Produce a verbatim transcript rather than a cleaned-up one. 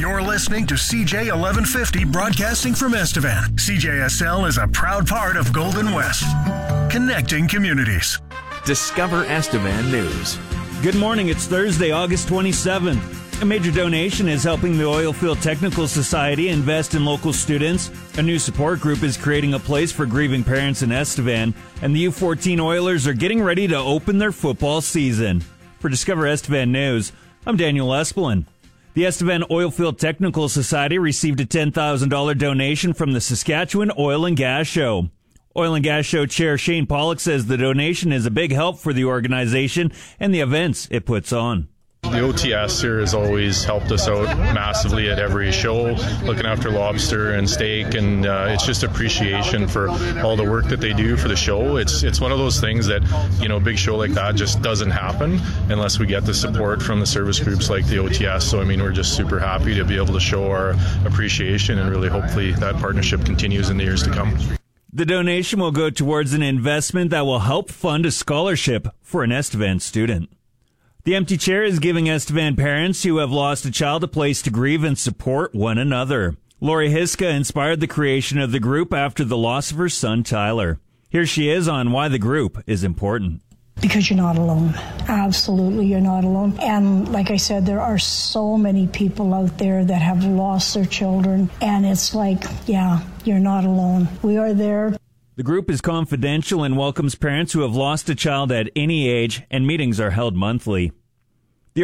You're listening to C J eleven fifty broadcasting from Estevan. C J S L is a proud part of Golden West, connecting communities. Discover Estevan News. Good morning. It's Thursday, August twenty-seventh. A major donation is helping the Oilfield Technical Society invest in local students. A new support group is creating a place for grieving parents in Estevan, and the U fourteen Oilers are getting ready to open their football season. For Discover Estevan News, I'm Daniel Espelin. The Estevan Oilfield Technical Society received a ten thousand dollars donation from the Saskatchewan Oil and Gas Show. Oil and Gas Show Chair Shane Pollock says the donation is a big help for the organization and the events it puts on. The O T S here has always helped us out massively at every show, looking after lobster and steak, and uh, it's just appreciation for all the work that they do for the show. It's it's one of those things that, you know, a big show like that just doesn't happen unless we get the support from the service groups like the O T S. So, I mean, we're just super happy to be able to show our appreciation, and really hopefully that partnership continues in the years to come. The donation will go towards an investment that will help fund a scholarship for an Estevan student. The empty chair is giving Estevan parents who have lost a child a place to grieve and support one another. Lori Hiska inspired the creation of the group after the loss of her son, Tyler. Here she is on why the group is important. Because you're not alone. Absolutely, you're not alone. And like I said, there are so many people out there that have lost their children. And it's like, yeah, you're not alone. We are there. The group is confidential and welcomes parents who have lost a child at any age, and meetings are held monthly.